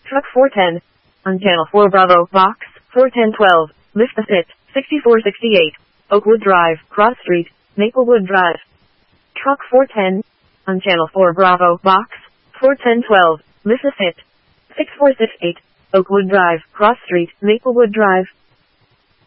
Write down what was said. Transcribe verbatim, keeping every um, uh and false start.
Truck four ten. On channel four Bravo, box, four ten twelve, lift the pit, sixty-four sixty-eight, Oakwood Drive, Cross Street, Maplewood Drive. Truck four ten. On channel four Bravo, box, four ten twelve, lift the pit, six four six eight, Oakwood Drive, Cross Street, Maplewood Drive.